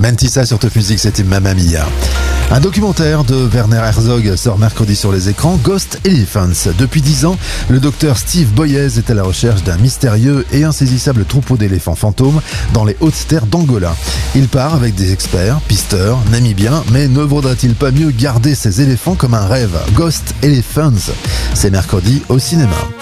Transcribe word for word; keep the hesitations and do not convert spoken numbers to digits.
Mentissa sur Top Music, c'était Mamma Mia. Un documentaire de Werner Herzog sort mercredi sur les écrans, Ghost Elephants. Depuis dix ans, le docteur Steve Boyez est à la recherche d'un mystérieux et insaisissable troupeau d'éléphants fantômes dans les hautes terres d'Angola. Il part avec des experts, pisteurs, namibiens, mais ne vaudrait-il pas mieux garder ces éléphants comme un rêve? Ghost Elephants, c'est mercredi au cinéma.